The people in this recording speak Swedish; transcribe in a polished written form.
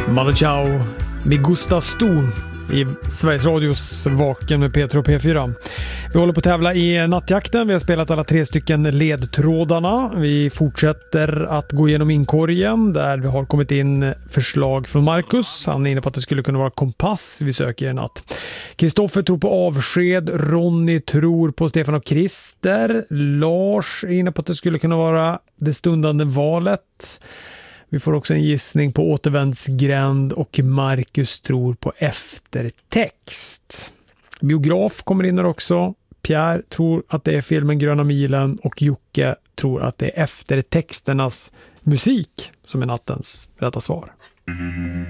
Manu Chao med Gustav Ston i Sveriges Radios Vaken med P3 och P4. Vi håller på att tävla i nattjakten. Vi har spelat alla 3 stycken ledtrådarna. Vi fortsätter att gå igenom inkorgen där vi har kommit in förslag från Marcus. Han är inne på att det skulle kunna vara kompass vi söker i natt. Kristoffer tror på avsked. Ronny tror på Stefan och Christer. Lars är inne på att det skulle kunna vara det stundande valet. Vi får också en gissning på återvändsgränd och Marcus tror på eftertext. Biograf kommer in där också. Pierre tror att det är filmen Gröna milen och Jocke tror att det är eftertexternas musik som är nattens rätta svar.